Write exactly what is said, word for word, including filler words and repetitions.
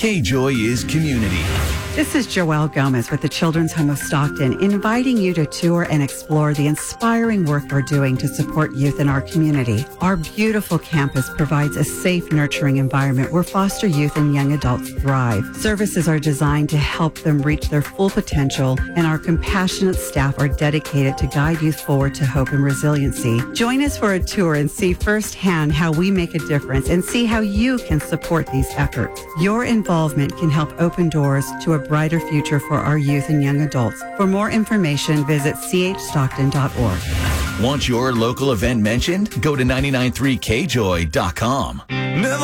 K-Joy is community. This is Joelle Gomez with the Children's Home of Stockton, inviting you to tour and explore the inspiring work we're doing to support youth in our community. Our beautiful campus provides a safe, nurturing environment where foster youth and young adults thrive. Services are designed to help them reach their full potential, and our compassionate staff are dedicated to guide youth forward to hope and resiliency. Join us for a tour and see firsthand how we make a difference and see how you can support these efforts. Your involvement can help open doors to a brighter future for our youth and young adults. For more information, visit c h stockton dot org. Want your local event mentioned? Go to nine nine three k joy dot com. Never